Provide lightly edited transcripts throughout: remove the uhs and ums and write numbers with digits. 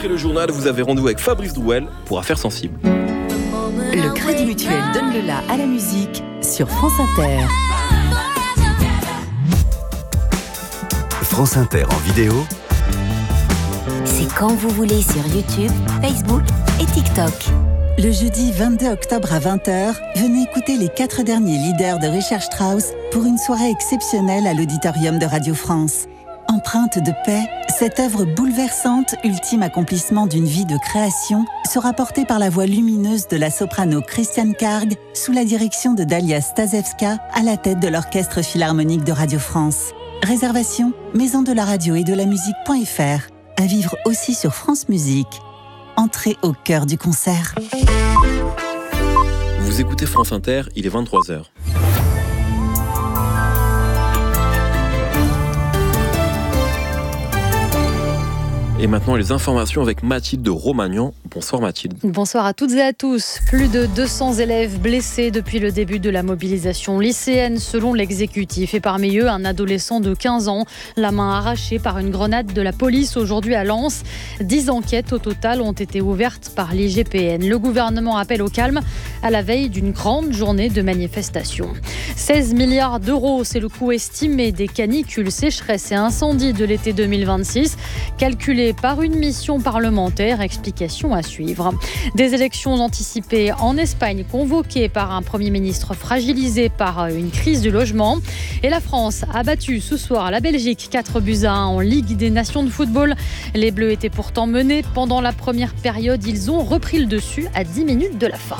après le journal, vous avez rendez-vous avec Fabrice Drouel pour Affaires sensibles. Le Crédit Mutuel donne le la à la musique sur France Inter. France Inter en vidéo. C'est quand vous voulez sur YouTube, Facebook et TikTok. Le jeudi 22 octobre à 20h, venez écouter les 4 derniers leaders de Richard Strauss pour une soirée exceptionnelle à l'auditorium de Radio France. Empreinte de paix, cette œuvre bouleversante, ultime accomplissement d'une vie de création, sera portée par la voix lumineuse de la soprano Christiane Karg sous la direction de Dalia Stasevska à la tête de l'Orchestre Philharmonique de Radio France. Réservation, maison de la radio et de la musique.fr. À vivre aussi sur France Musique. Entrez au cœur du concert. Vous écoutez France Inter, il est 23h. Et maintenant, les informations avec Mathilde de Romagnan. Bonsoir Mathilde. Bonsoir à toutes et à tous. Plus de 200 élèves blessés depuis le début de la mobilisation lycéenne selon l'exécutif. Et parmi eux, un adolescent de 15 ans, la main arrachée par une grenade de la police aujourd'hui à Lens. 10 enquêtes au total ont été ouvertes par l'IGPN. Le gouvernement appelle au calme à la veille d'une grande journée de manifestation. 16 milliards d'euros, c'est le coût estimé des canicules, sécheresses et incendies de l'été 2026, calculé par une mission parlementaire. Explication à suivre. Des élections anticipées en Espagne, convoquées par un Premier ministre fragilisé par une crise du logement. Et la France a battu ce soir la Belgique 4-1 en Ligue des Nations de football. Les Bleus étaient pourtant menés pendant la première période. Ils ont repris le dessus à 10 minutes de la fin.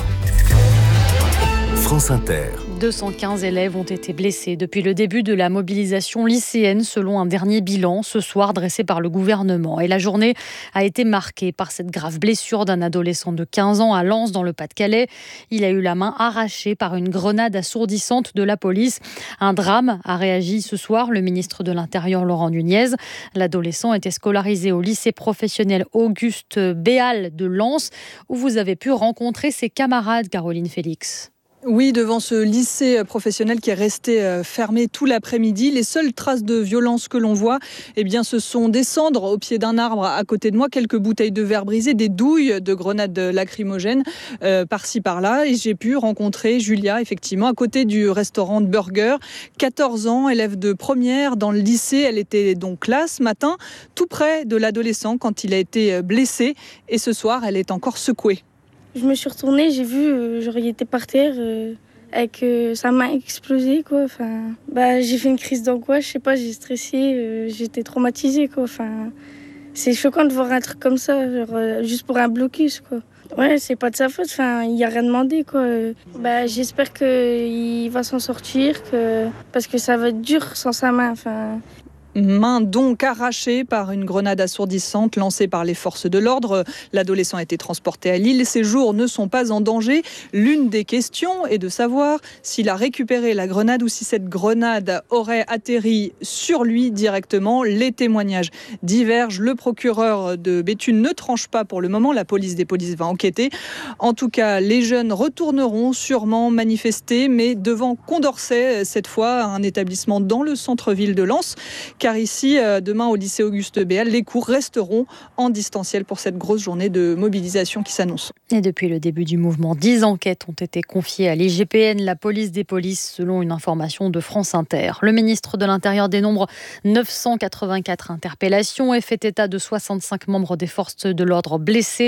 France Inter. 215 élèves ont été blessés depuis le début de la mobilisation lycéenne selon un dernier bilan ce soir dressé par le gouvernement. Et la journée a été marquée par cette grave blessure d'un adolescent de 15 ans à Lens dans le Pas-de-Calais. Il a eu la main arrachée par une grenade assourdissante de la police. Un drame a réagi ce soir le ministre de l'Intérieur Laurent Nunez. L'adolescent était scolarisé au lycée professionnel Auguste Béal de Lens où vous avez pu rencontrer ses camarades, Caroline Félix. Oui, devant ce lycée professionnel qui est resté fermé tout l'après-midi, les seules traces de violence que l'on voit, eh bien, ce sont des cendres au pied d'un arbre à côté de moi, quelques bouteilles de verre brisées, des douilles de grenades lacrymogènes par-ci par-là. Et j'ai pu rencontrer Julia, effectivement, à côté du restaurant de burger. 14 ans, élève de première dans le lycée. Elle était donc là ce matin, tout près de l'adolescent quand il a été blessé. Et ce soir, elle est encore secouée. Je me suis retournée, j'ai vu, il était par terre avec sa main explosée, quoi. Enfin, j'ai fait une crise d'angoisse, je sais pas, j'ai stressé, j'étais traumatisée, quoi. Enfin, c'est choquant de voir un truc comme ça, genre, juste pour un blocus, quoi. Ouais, c'est pas de sa faute, enfin, il a rien demandé, quoi. J'espère qu'il va s'en sortir, parce que ça va être dur sans sa main, enfin... Main donc arrachée par une grenade assourdissante lancée par les forces de l'ordre. L'adolescent a été transporté à Lille. Ses jours ne sont pas en danger. L'une des questions est de savoir s'il a récupéré la grenade ou si cette grenade aurait atterri sur lui directement. Les témoignages divergent. Le procureur de Béthune ne tranche pas pour le moment. La police des polices va enquêter. En tout cas, les jeunes retourneront sûrement manifester, mais devant Condorcet, cette fois, un établissement dans le centre-ville de Lens. Car ici, demain au lycée Auguste Béal, les cours resteront en distanciel pour cette grosse journée de mobilisation qui s'annonce. Et depuis le début du mouvement, 10 enquêtes ont été confiées à l'IGPN, la police des polices, selon une information de France Inter. Le ministre de l'Intérieur dénombre 984 interpellations et fait état de 65 membres des forces de l'ordre blessés.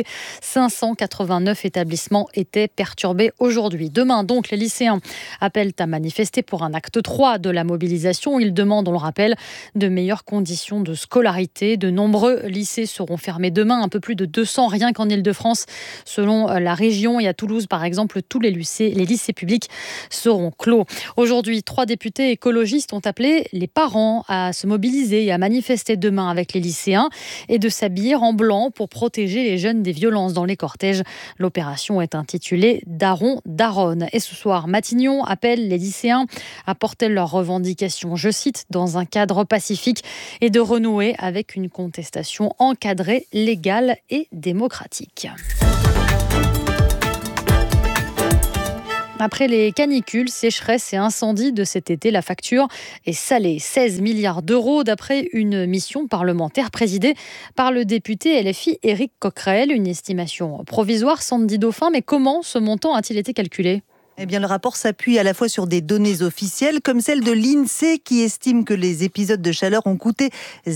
589 établissements étaient perturbés aujourd'hui. Demain, donc, les lycéens appellent à manifester pour un acte 3 de la mobilisation. Ils demandent, on le rappelle, de meilleures conditions de scolarité. De nombreux lycées seront fermés demain, un peu plus de 200 rien qu'en Île-de-France, selon la région. Et à Toulouse, par exemple, tous les lycées publics seront clos. Aujourd'hui, 3 députés écologistes ont appelé les parents à se mobiliser et à manifester demain avec les lycéens et de s'habiller en blanc pour protéger les jeunes des violences dans les cortèges. L'opération est intitulée Daron Daronne. Et ce soir, Matignon appelle les lycéens à porter leurs revendications, je cite, dans un cadre pacifique et de renouer avec une contestation encadrée, légale et démocratique. Après les canicules, sécheresses et incendies de cet été, la facture est salée. 16 milliards d'euros d'après une mission parlementaire présidée par le député LFI Éric Coquerel. Une estimation provisoire, Sandy Dauphin, mais comment ce montant a-t-il été calculé ? Eh bien, le rapport s'appuie à la fois sur des données officielles, comme celle de l'INSEE, qui estime que les épisodes de chaleur ont coûté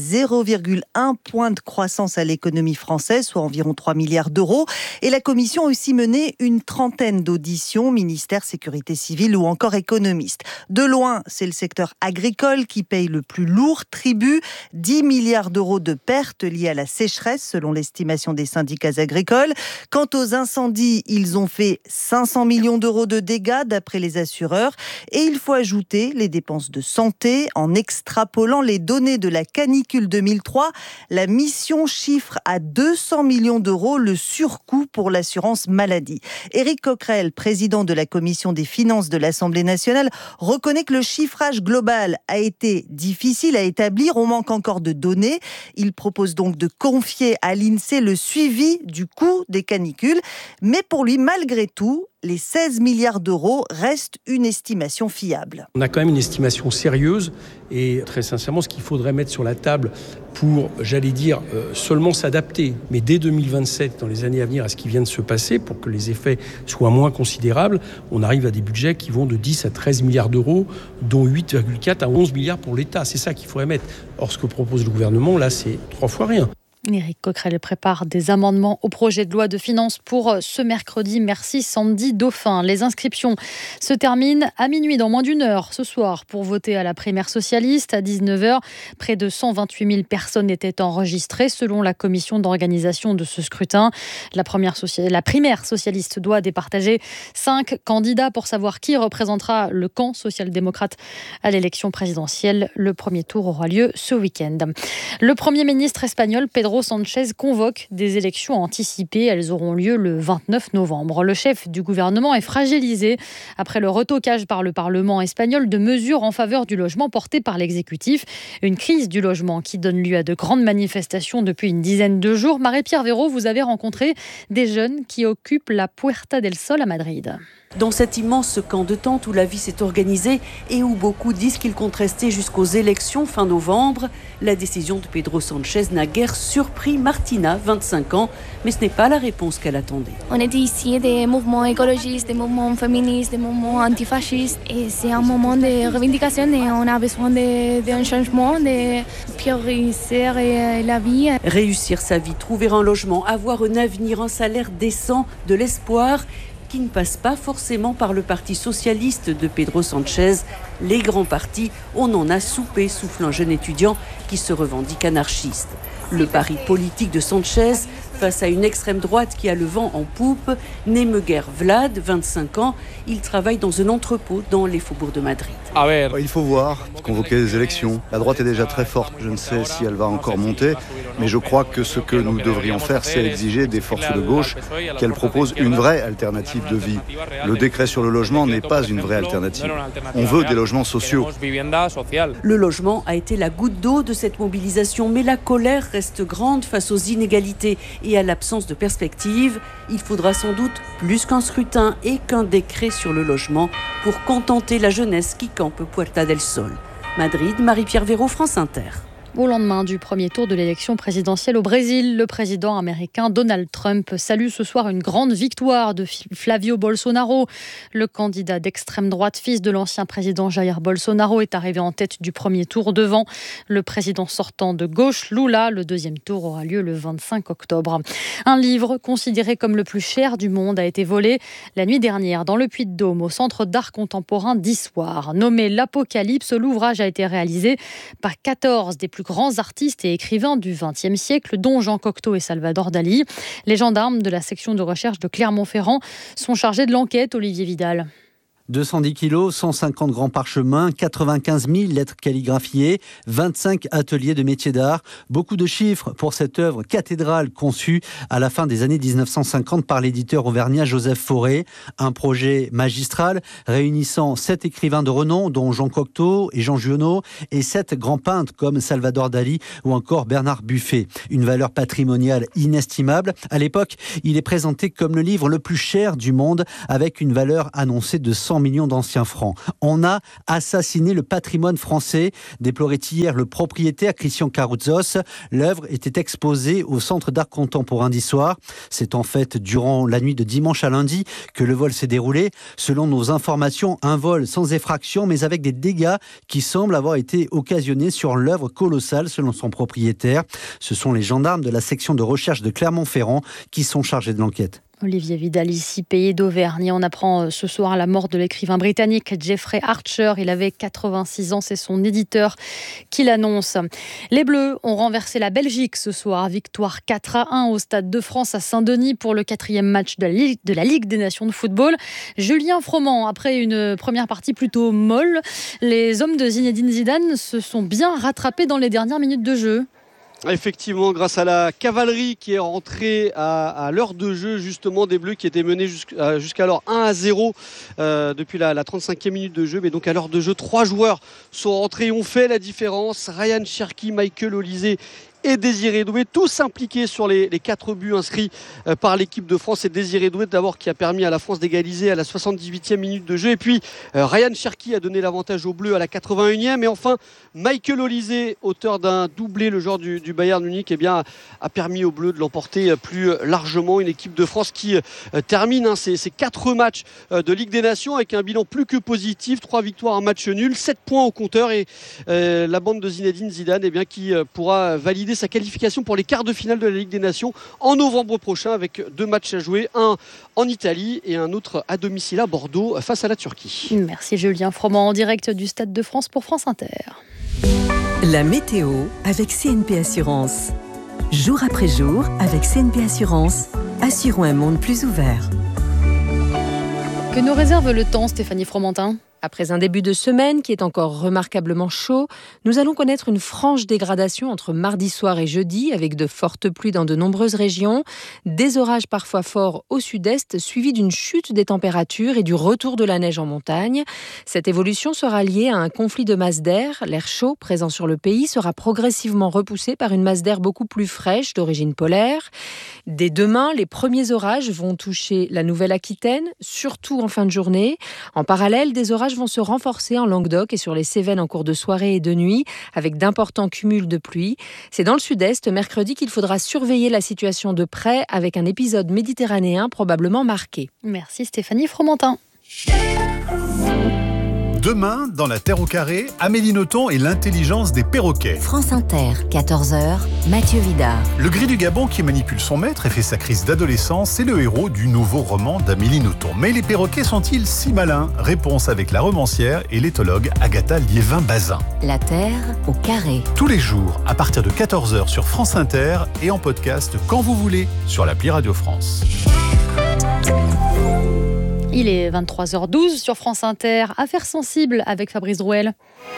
0,1 point de croissance à l'économie française, soit environ 3 milliards d'euros. Et la commission a aussi mené une trentaine d'auditions, ministère, sécurité civile ou encore économistes. De loin, c'est le secteur agricole qui paye le plus lourd tribut, 10 milliards d'euros de pertes liées à la sécheresse, selon l'estimation des syndicats agricoles. Quant aux incendies, ils ont fait 500 millions d'euros de dégâts d'après les assureurs. Et il faut ajouter les dépenses de santé. En extrapolant les données de la canicule 2003, la mission chiffre à 200 millions d'euros le surcoût pour l'assurance maladie. Éric Coquerel, président de la commission des finances de l'Assemblée nationale, reconnaît que le chiffrage global a été difficile à établir. On manque encore de données. Il propose donc de confier à l'INSEE le suivi du coût des canicules. Mais pour lui, malgré tout, les 16 milliards d'euros restent une estimation fiable. On a quand même une estimation sérieuse et très sincèrement, ce qu'il faudrait mettre sur la table pour, seulement s'adapter, mais dès 2027, dans les années à venir, à ce qui vient de se passer, pour que les effets soient moins considérables, on arrive à des budgets qui vont de 10 à 13 milliards d'euros, dont 8,4 à 11 milliards pour l'État. C'est ça qu'il faudrait mettre. Or, ce que propose le gouvernement, là, c'est 3 fois rien. Éric Coquerel prépare des amendements au projet de loi de finances pour ce mercredi. Merci Sandy Dauphin. Les inscriptions se terminent à minuit dans moins d'une heure ce soir pour voter à la primaire socialiste. À 19h, près de 128 000 personnes étaient enregistrées selon la commission d'organisation de ce scrutin. La primaire socialiste doit départager 5 candidats pour savoir qui représentera le camp social-démocrate à l'élection présidentielle. Le premier tour aura lieu ce week-end. Le Premier ministre espagnol Pedro Sánchez convoque des élections anticipées. Elles auront lieu le 29 novembre. Le chef du gouvernement est fragilisé après le retocage par le Parlement espagnol de mesures en faveur du logement portées par l'exécutif. Une crise du logement qui donne lieu à de grandes manifestations depuis une dizaine de jours. Marie-Pierre Véraud, vous avez rencontré des jeunes qui occupent la Puerta del Sol à Madrid. Dans cet immense camp de tente où la vie s'est organisée et où beaucoup disent qu'ils comptent rester jusqu'aux élections fin novembre, la décision de Pedro Sánchez n'a guère surpris Martina, 25 ans, mais ce n'est pas la réponse qu'elle attendait. On était ici des mouvements écologistes, des mouvements féministes, des mouvements antifascistes et c'est un moment de revendication et on a besoin d'un changement, de prioriser la vie. Réussir sa vie, trouver un logement, avoir un avenir, un salaire décent, de l'espoir qui ne passe pas forcément par le parti socialiste de Pedro Sánchez. Les grands partis, on en a soupé, souffle un jeune étudiant qui se revendique anarchiste. Le pari politique de Sánchez face à une extrême droite qui a le vent en poupe, Nemeguer Vlad, 25 ans, il travaille dans un entrepôt dans les faubourgs de Madrid. Il faut voir, convoquer des élections. La droite est déjà très forte, je ne sais si elle va encore monter, mais je crois que ce que nous devrions faire, c'est exiger des forces de gauche qu'elles proposent une vraie alternative de vie. Le décret sur le logement n'est pas une vraie alternative. On veut des logements sociaux. Le logement a été la goutte d'eau de cette mobilisation, mais la colère reste grande face aux inégalités et à l'absence de perspective. Il faudra sans doute plus qu'un scrutin et qu'un décret sur le logement pour contenter la jeunesse qui campe Puerta del Sol. Madrid, Marie-Pierre Véraud, France Inter. Au lendemain du premier tour de l'élection présidentielle au Brésil, le président américain Donald Trump salue ce soir une grande victoire de Flavio Bolsonaro. Le candidat d'extrême droite, fils de l'ancien président Jair Bolsonaro, est arrivé en tête du premier tour devant le président sortant de gauche, Lula. Le deuxième tour aura lieu le 25 octobre. Un livre considéré comme le plus cher du monde a été volé la nuit dernière dans le Puy-de-Dôme au Centre d'art contemporain d'Issoire. Nommé l'Apocalypse, l'ouvrage a été réalisé par 14 des plus grands artistes et écrivains du XXe siècle, dont Jean Cocteau et Salvador Dali. Les gendarmes de la section de recherche de Clermont-Ferrand sont chargés de l'enquête, Olivier Vidal. 210 kilos, 150 grands parchemins, 95 000 lettres calligraphiées, 25 ateliers de métiers d'art. Beaucoup de chiffres pour cette œuvre cathédrale conçue à la fin des années 1950 par l'éditeur auvergnat Joseph Fauré. Un projet magistral réunissant 7 écrivains de renom, dont Jean Cocteau et Jean Giono, et 7 grands peintres comme Salvador Dali ou encore Bernard Buffet. Une valeur patrimoniale inestimable. À l'époque, il est présenté comme le livre le plus cher du monde, avec une valeur annoncée de 100 millions d'anciens francs. On a assassiné le patrimoine français, déplorait hier le propriétaire Christian Carouzos. L'œuvre était exposée au Centre d'art contemporain d'Issoire. C'est en fait durant la nuit de dimanche à lundi que le vol s'est déroulé. Selon nos informations, un vol sans effraction, mais avec des dégâts qui semblent avoir été occasionnés sur l'œuvre colossale, selon son propriétaire. Ce sont les gendarmes de la section de recherche de Clermont-Ferrand qui sont chargés de l'enquête. Olivier Vidal, ici, pays d'Auvergne. On apprend ce soir la mort de l'écrivain britannique Jeffrey Archer. Il avait 86 ans, c'est son éditeur qui l'annonce. Les Bleus ont renversé la Belgique ce soir. Victoire 4-1 au Stade de France à Saint-Denis pour le 4e match de la Ligue des Nations de football. Julien Froment, après une première partie plutôt molle, les hommes de Zinedine Zidane se sont bien rattrapés dans les dernières minutes de jeu. Effectivement, grâce à la cavalerie qui est rentrée à l'heure de jeu justement des Bleus qui étaient menés jusqu'alors 1-0 depuis la 35e minute de jeu. Mais donc à l'heure de jeu, 3 joueurs sont rentrés et ont fait la différence. Ryan Cherki, Michael Olise et Désiré Doué, tous impliqués sur les 4 buts inscrits par l'équipe de France. Et Désiré Doué d'abord qui a permis à la France d'égaliser à la 78e minute de jeu. Et puis Ryan Cherki a donné l'avantage aux Bleus à la 81e. Et enfin Michael Olise, auteur d'un doublé, le joueur du Bayern Munich, a permis aux Bleus de l'emporter plus largement. Une équipe de France qui termine ces 4 matchs de Ligue des Nations avec un bilan plus que positif. 3 victoires, un match nul, 7 points au compteur. Et la bande de Zinedine Zidane qui pourra valider sa qualification pour les quarts de finale de la Ligue des Nations en novembre prochain, avec 2 matchs à jouer, un en Italie et un autre à domicile à Bordeaux face à la Turquie. Merci Julien Froment en direct du Stade de France pour France Inter. La météo avec CNP Assurance. Jour après jour, avec CNP Assurance, assurons un monde plus ouvert. Que nous réserve le temps, Stéphanie Fromentin ? Après un début de semaine qui est encore remarquablement chaud, nous allons connaître une franche dégradation entre mardi soir et jeudi, avec de fortes pluies dans de nombreuses régions, des orages parfois forts au sud-est, suivis d'une chute des températures et du retour de la neige en montagne. Cette évolution sera liée à un conflit de masse d'air. L'air chaud présent sur le pays sera progressivement repoussé par une masse d'air beaucoup plus fraîche d'origine polaire. Dès demain, les premiers orages vont toucher la Nouvelle-Aquitaine, surtout en fin de journée. En parallèle, des orages vont se renforcer en Languedoc et sur les Cévennes en cours de soirée et de nuit, avec d'importants cumuls de pluie. C'est dans le sud-est, mercredi, qu'il faudra surveiller la situation de près, avec un épisode méditerranéen probablement marqué. Merci Stéphanie Fromentin. Demain, dans La Terre au carré, Amélie Nothomb et l'intelligence des perroquets. France Inter, 14h, Mathieu Vidard. Le gris du Gabon qui manipule son maître et fait sa crise d'adolescence, c'est le héros du nouveau roman d'Amélie Nothomb. Mais les perroquets sont-ils si malins ? Réponse avec la romancière et l'éthologue Agatha Liévin-Bazin. La Terre au carré. Tous les jours, à partir de 14h sur France Inter et en podcast quand vous voulez sur l'appli Radio France. Il est 23h12 sur France Inter. Affaires sensibles avec Fabrice Drouel.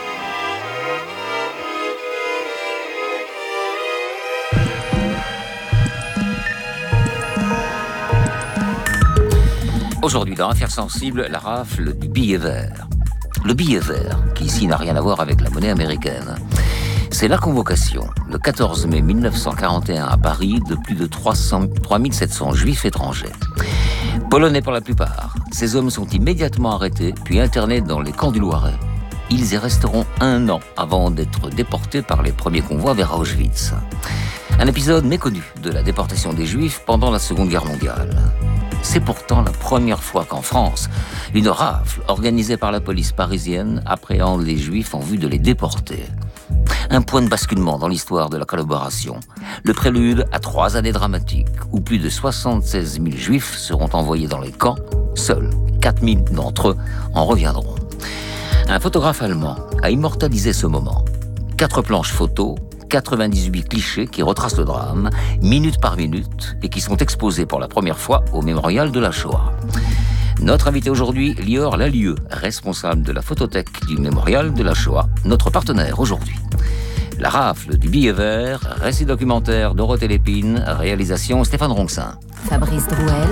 Aujourd'hui, dans Affaires sensibles, la rafle du billet vert. Le billet vert, qui ici n'a rien à voir avec la monnaie américaine. C'est la convocation, le 14 mai 1941 à Paris, de plus de 3700 juifs étrangers. Polonais pour la plupart, ces hommes sont immédiatement arrêtés, puis internés dans les camps du Loiret. Ils y resteront 1 an avant d'être déportés par les premiers convois vers Auschwitz. Un épisode méconnu de la déportation des Juifs pendant la Seconde Guerre mondiale. C'est pourtant la première fois qu'en France, une rafle organisée par la police parisienne appréhende les Juifs en vue de les déporter. Un point de basculement dans l'histoire de la collaboration. Le prélude à 3 années dramatiques, où plus de 76 000 Juifs seront envoyés dans les camps. Seuls 4 000 d'entre eux en reviendront. Un photographe allemand a immortalisé ce moment. 4 planches photos, 98 clichés qui retracent le drame, minute par minute, et qui sont exposés pour la première fois au mémorial de la Shoah. Notre invité aujourd'hui, Lior Lallieu, responsable de la photothèque du Mémorial de la Shoah, notre partenaire aujourd'hui. La rafle du billet vert, récit documentaire Dorothée Lépine, réalisation Stéphane Ronxin. Fabrice Drouel.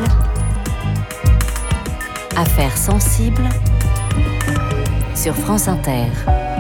Affaires sensibles sur France Inter.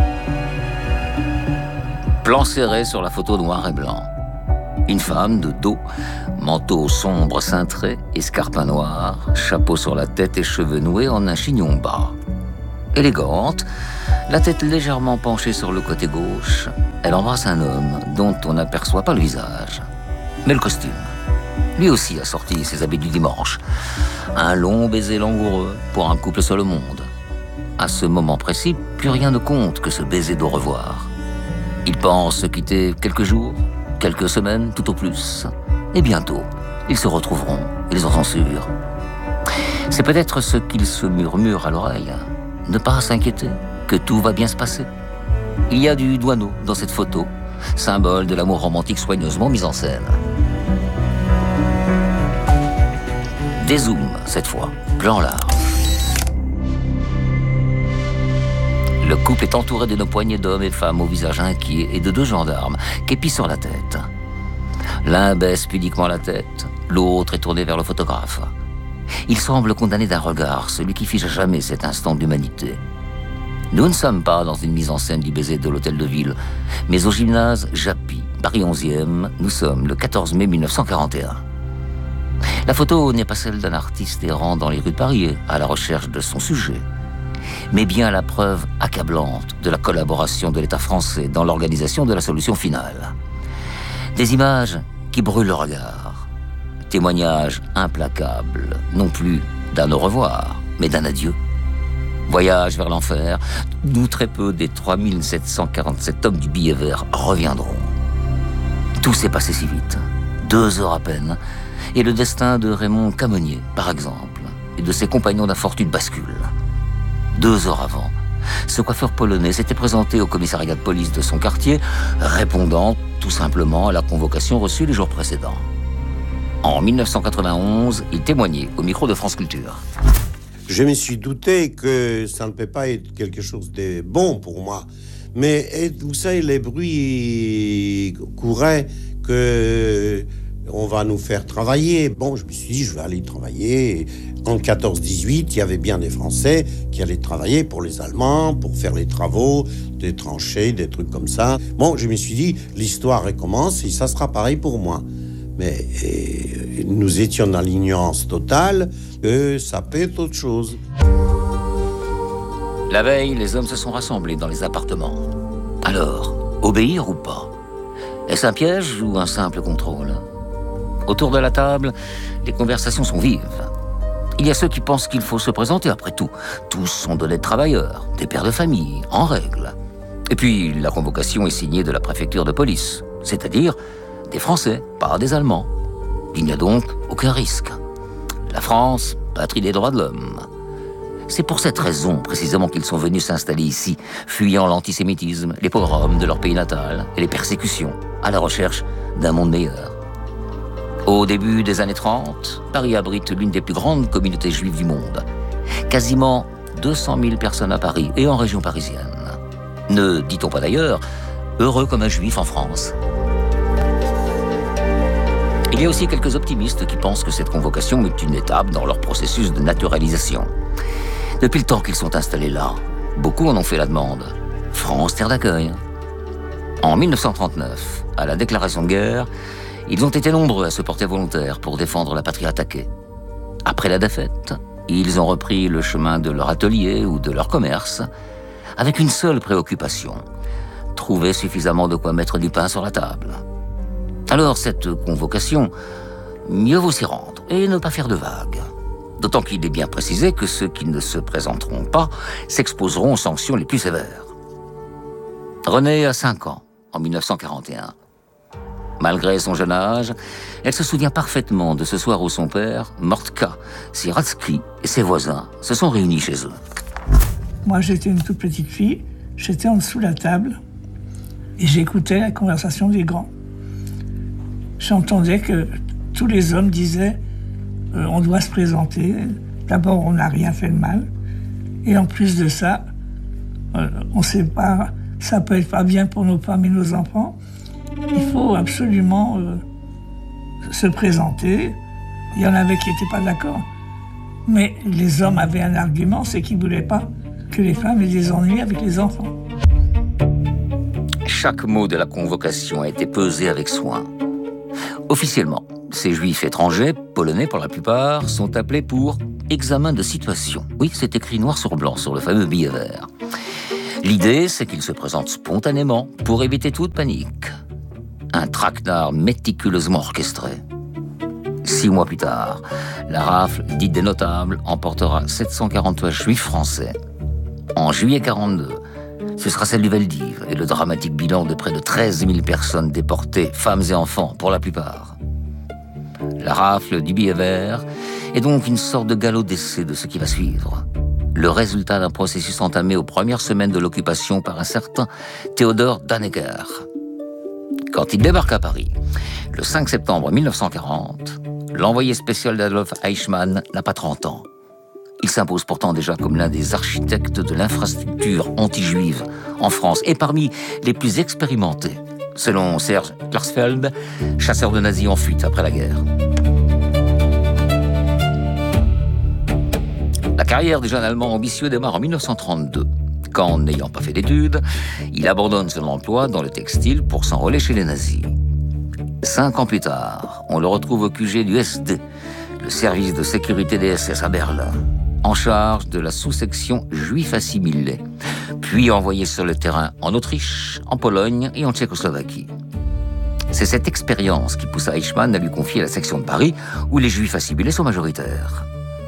Plan serré sur la photo noir et blanc. Une femme de dos, manteau sombre cintré, escarpin noir, chapeau sur la tête et cheveux noués en un chignon bas. Élégante, la tête légèrement penchée sur le côté gauche, elle embrasse un homme dont on n'aperçoit pas le visage. Mais le costume, lui aussi a sorti ses habits du dimanche. Un long baiser langoureux pour un couple seul au monde. À ce moment précis, plus rien ne compte que ce baiser d'au revoir. Ils pensent se quitter quelques jours, quelques semaines tout au plus. Et bientôt, ils se retrouveront, ils en sont sûrs. C'est peut-être ce qu'ils se murmurent à l'oreille. Ne pas s'inquiéter, que tout va bien se passer. Il y a du douaneau dans cette photo, symbole de l'amour romantique soigneusement mis en scène. Dézoom, cette fois, plan large. Le couple est entouré d'une poignée d'hommes et femmes au visage inquiet et de 2 gendarmes képis sur la tête. L'un baisse pudiquement la tête, l'autre est tourné vers le photographe. Il semble condamné d'un regard, celui qui fige à jamais cet instant d'humanité. Nous ne sommes pas dans une mise en scène du baiser de l'hôtel de ville, mais au gymnase Japy, Paris 11e, nous sommes le 14 mai 1941. La photo n'est pas celle d'un artiste errant dans les rues de Paris, à la recherche de son sujet, mais bien la preuve accablante de la collaboration de l'État français dans l'organisation de la solution finale. Des images qui brûlent le regard. Témoignage implacable, non plus d'un au revoir, mais d'un adieu. Voyage vers l'enfer, d'où très peu des 3747 hommes du billet vert reviendront. Tout s'est passé si vite, 2 heures à peine, et le destin de Raymond Camonier, par exemple, et de ses compagnons d'infortune bascule. 2 heures avant, ce coiffeur polonais s'était présenté au commissariat de police de son quartier, répondant tout simplement à la convocation reçue les jours précédents. En 1991, il témoignait au micro de France Culture. Je me suis douté que ça ne peut pas être quelque chose de bon pour moi. Mais vous savez, les bruits couraient que on va nous faire travailler. Bon, je me suis dit, je vais aller travailler. En 14-18, il y avait bien des Français qui allaient travailler pour les Allemands, pour faire les travaux, des tranchées, des trucs comme ça. Bon, je me suis dit, l'histoire recommence et ça sera pareil pour moi. Mais nous étions dans l'ignorance totale que ça peut être autre chose. La veille, les hommes se sont rassemblés dans les appartements. Alors, obéir ou pas? Est-ce un piège ou un simple contrôle? Autour de la table, les conversations sont vives. Il y a ceux qui pensent qu'il faut se présenter après tout. Tous sont d'honnêtes travailleurs, des pères de famille, en règle. Et puis, la convocation est signée de la préfecture de police, c'est-à-dire des Français, pas des Allemands. Il n'y a donc aucun risque. La France, patrie des droits de l'homme. C'est pour cette raison, précisément, qu'ils sont venus s'installer ici, fuyant l'antisémitisme, les pogroms de leur pays natal et les persécutions, à la recherche d'un monde meilleur. Au début des années 30, Paris abrite l'une des plus grandes communautés juives du monde. Quasiment 200 000 personnes à Paris et en région parisienne. Ne dit-on pas d'ailleurs, heureux comme un juif en France? Il y a aussi quelques optimistes qui pensent que cette convocation est une étape dans leur processus de naturalisation. Depuis le temps qu'ils sont installés là, beaucoup en ont fait la demande. France, terre d'accueil. En 1939, à la déclaration de guerre, ils ont été nombreux à se porter volontaires pour défendre la patrie attaquée. Après la défaite, ils ont repris le chemin de leur atelier ou de leur commerce, avec une seule préoccupation, trouver suffisamment de quoi mettre du pain sur la table. Alors cette convocation, mieux vaut s'y rendre et ne pas faire de vagues. D'autant qu'il est bien précisé que ceux qui ne se présenteront pas s'exposeront aux sanctions les plus sévères. Renée a 5 ans, en 1941. Malgré son jeune âge, elle se souvient parfaitement de ce soir où son père, Mortka Siratsky, et ses voisins se sont réunis chez eux. Moi, j'étais une toute petite fille, j'étais en dessous de la table et j'écoutais la conversation des grands. J'entendais que tous les hommes disaient on doit se présenter, D'abord, on n'a rien fait de mal. Et en plus de ça, on sépare. Ça peut être pas bien pour nos femmes et nos enfants. Il faut absolument se présenter. Il y en avait qui n'étaient pas d'accord. Mais les hommes avaient un argument, c'est qu'ils ne voulaient pas que les femmes aient des ennuis avec les enfants. Chaque mot de la convocation a été pesé avec soin. Officiellement, ces juifs étrangers, polonais pour la plupart, sont appelés pour examen de situation. Oui, c'est écrit noir sur blanc sur le fameux billet vert. L'idée, c'est qu'ils se présentent spontanément pour éviter toute panique. Un traquenard méticuleusement orchestré. 6 mois plus tard, la rafle dite des notables emportera 743 juifs français. En juillet 42, ce sera celle du Veldiv et le dramatique bilan de près de 13 000 personnes déportées, femmes et enfants pour la plupart. La rafle du billet vert est donc une sorte de galop d'essai de ce qui va suivre. Le résultat d'un processus entamé aux premières semaines de l'occupation par un certain Théodore Dannecker. Quand il débarque à Paris, le 5 septembre 1940, l'envoyé spécial d'Adolf Eichmann n'a pas 30 ans. Il s'impose pourtant déjà comme l'un des architectes de l'infrastructure anti-juive en France et parmi les plus expérimentés, selon Serge Klarsfeld, chasseur de nazis en fuite après la guerre. La carrière du jeune Allemand ambitieux démarre en 1932, quand, n'ayant pas fait d'études, il abandonne son emploi dans le textile pour s'enrôler chez les nazis. 5 ans plus tard, on le retrouve au QG du SD, le service de sécurité des SS à Berlin, en charge de la sous-section juifs assimilés, puis envoyé sur le terrain en Autriche, en Pologne et en Tchécoslovaquie. C'est cette expérience qui poussa Eichmann à lui confier la section de Paris, où les juifs assimilés sont majoritaires.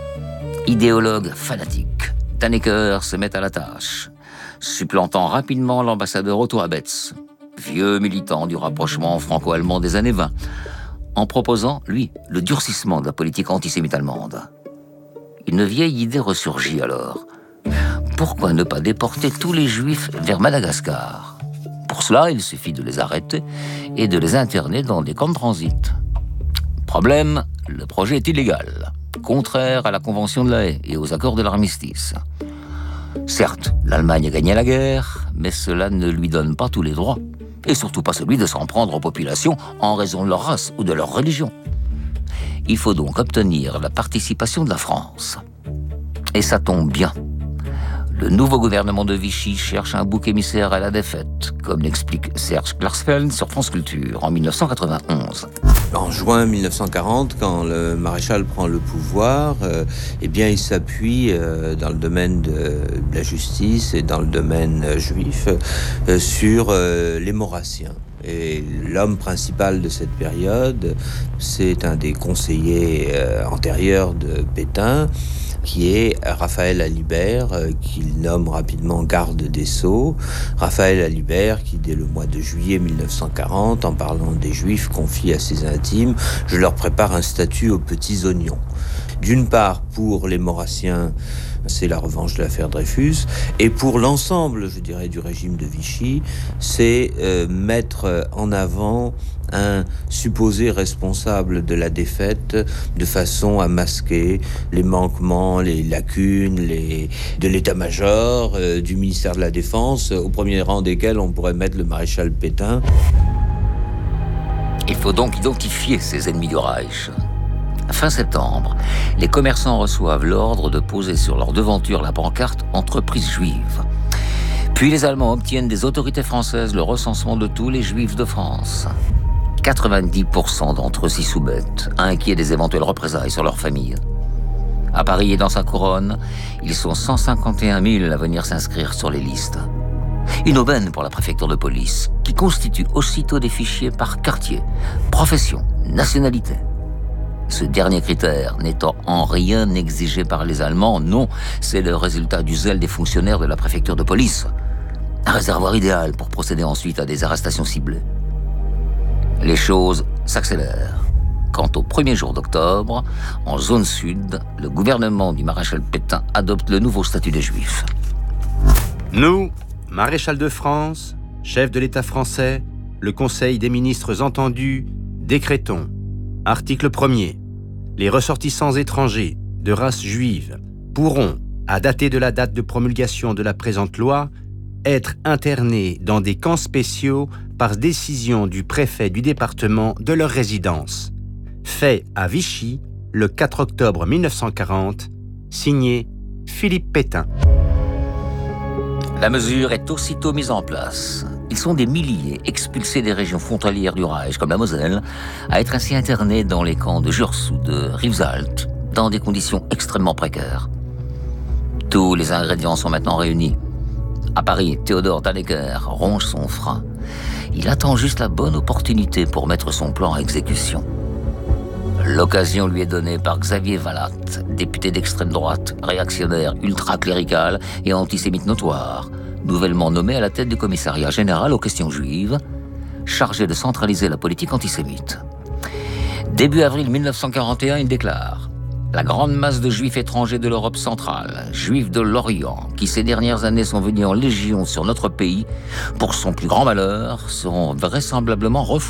Idéologue fanatique, Dannecker se met à la tâche, supplantant rapidement l'ambassadeur Otto Abetz, vieux militant du rapprochement franco-allemand des années 20, en proposant, lui, le durcissement de la politique antisémite allemande. Une vieille idée ressurgit alors. Pourquoi ne pas déporter tous les juifs vers Madagascar ? Pour cela, il suffit de les arrêter et de les interner dans des camps de transit. Problème, le projet est illégal, contraire à la Convention de La Haye et aux accords de l'armistice. Certes, l'Allemagne a gagné la guerre, mais cela ne lui donne pas tous les droits, et surtout pas celui de s'en prendre aux populations en raison de leur race ou de leur religion. Il faut donc obtenir la participation de la France. Et ça tombe bien. Le nouveau gouvernement de Vichy cherche un bouc émissaire à la défaite, comme l'explique Serge Klarsfeld sur France Culture en 1991. En juin 1940, quand le maréchal prend le pouvoir, il s'appuie dans le domaine de la justice et dans le domaine juif sur les Maurrassiens. Et l'homme principal de cette période, c'est un des conseillers antérieurs de Pétain, qui est Raphaël Alibert, qu'il nomme rapidement garde des Sceaux. Raphaël Alibert, qui dès le mois de juillet 1940, en parlant des Juifs, confie à ses intimes « Je leur prépare un statut aux petits oignons ». D'une part, pour les Maurrassiens, c'est la revanche de l'affaire Dreyfus, et pour l'ensemble, je dirais, du régime de Vichy, c'est mettre en avant un supposé responsable de la défaite de façon à masquer les manquements, les lacunes de l'état-major, du ministère de la Défense, au premier rang desquels on pourrait mettre le maréchal Pétain. Il faut donc identifier ces ennemis du Reich. Fin septembre, les commerçants reçoivent l'ordre de poser sur leur devanture la pancarte « Entreprise juive ». Puis les Allemands obtiennent des autorités françaises le recensement de tous les juifs de France. 90% d'entre eux s'y soumettent, inquiets des éventuelles représailles sur leur famille. À Paris et dans sa couronne, ils sont 151 000 à venir s'inscrire sur les listes. Une aubaine pour la préfecture de police, qui constitue aussitôt des fichiers par quartier, profession, nationalité. Ce dernier critère n'étant en rien exigé par les Allemands, non, c'est le résultat du zèle des fonctionnaires de la préfecture de police. Un réservoir idéal pour procéder ensuite à des arrestations ciblées. Les choses s'accélèrent. Quand au premier jour d'octobre, en zone sud, le gouvernement du maréchal Pétain adopte le nouveau statut des Juifs. Nous, maréchal de France, chef de l'État français, le Conseil des ministres entendus, décrétons. Article 1er. Les ressortissants étrangers, de race juive pourront, à dater de la date de promulgation de la présente loi, être internés dans des camps spéciaux par décision du préfet du département de leur résidence. Fait à Vichy le 4 octobre 1940, signé Philippe Pétain. La mesure est aussitôt mise en place. Ils sont des milliers expulsés des régions frontalières du Reich, comme la Moselle, à être ainsi internés dans les camps de Jurs ou de Rivesaltes, dans des conditions extrêmement précaires. Tous les ingrédients sont maintenant réunis. À Paris, Théodore Dannecker ronge son frein. Il attend juste la bonne opportunité pour mettre son plan à exécution. L'occasion lui est donnée par Xavier Vallat, député d'extrême droite, réactionnaire, ultra-clérical et antisémite notoire, nouvellement nommé à la tête du commissariat général aux questions juives, chargé de centraliser la politique antisémite. Début avril 1941, il déclare « La grande masse de juifs étrangers de l'Europe centrale, juifs de l'Orient, qui ces dernières années sont venus en légion sur notre pays, pour son plus grand malheur, seront vraisemblablement refoulés. »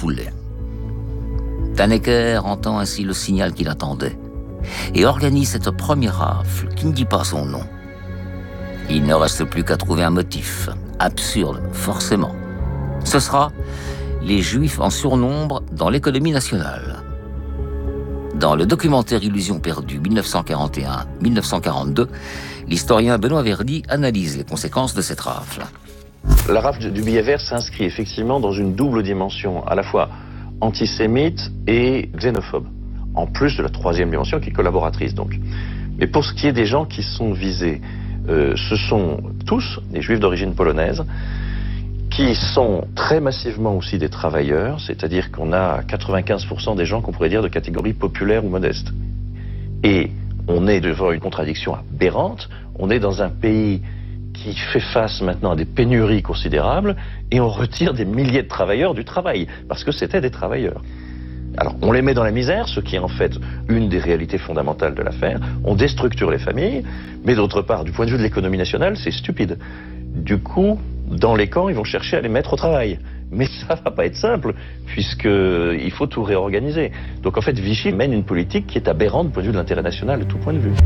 Dannecker entend ainsi le signal qu'il attendait et organise cette première rafle qui ne dit pas son nom. Il ne reste plus qu'à trouver un motif, absurde forcément. Ce sera les Juifs en surnombre dans l'économie nationale. Dans le documentaire Illusions perdues 1941-1942, l'historien Benoît Verdi analyse les conséquences de cette rafle. La rafle du billet vert s'inscrit effectivement dans une double dimension, à la fois antisémite et xénophobe, en plus de la troisième dimension qui est collaboratrice donc. Mais pour ce qui est des gens qui sont visés, ce sont tous des juifs d'origine polonaise qui sont très massivement aussi des travailleurs, c'est-à-dire qu'on a 95% des gens qu'on pourrait dire de catégorie populaire ou modeste. Et on est devant une contradiction aberrante, on est dans un pays qui fait face maintenant à des pénuries considérables et on retire des milliers de travailleurs du travail, parce que c'était des travailleurs. Alors, on les met dans la misère, ce qui est en fait une des réalités fondamentales de l'affaire. On déstructure les familles, mais d'autre part, du point de vue de l'économie nationale, c'est stupide. Du coup, dans les camps, ils vont chercher à les mettre au travail. Mais ça va pas être simple, puisqu'il faut tout réorganiser. Donc en fait, Vichy mène une politique qui est aberrante du point de vue de l'intérêt national, de tout point de vue.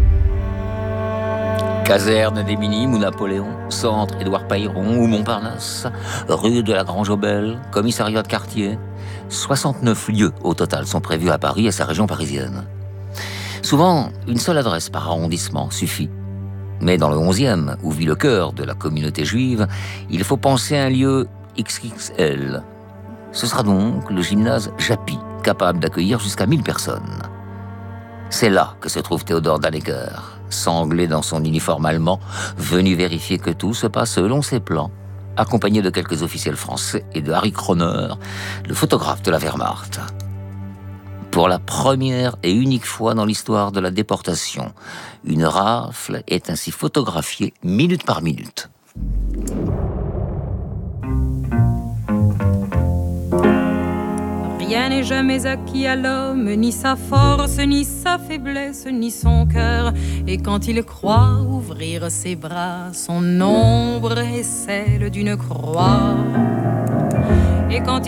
Caserne des Minimes ou Napoléon, Centre Édouard Pailleron ou Montparnasse, rue de la Grange-aux-Belles, commissariat de quartier. 69 lieux au total sont prévus à Paris et sa région parisienne. Souvent, une seule adresse par arrondissement suffit. Mais dans le 11e, où vit le cœur de la communauté juive, il faut penser à un lieu XXL. Ce sera donc le gymnase Japy, capable d'accueillir jusqu'à 1000 personnes. C'est là que se trouve Théodore Dannecker, sanglé dans son uniforme allemand, venu vérifier que tout se passe selon ses plans, accompagné de quelques officiels français et de Harry Kroner, le photographe de la Wehrmacht. Pour la première et unique fois dans l'histoire de la déportation, une rafle est ainsi photographiée minute par minute. Rien n'est jamais acquis à l'homme, ni sa force, ni sa faiblesse, ni son cœur. Et quand il croit ouvrir ses bras, son ombre est celle d'une croix. Et quand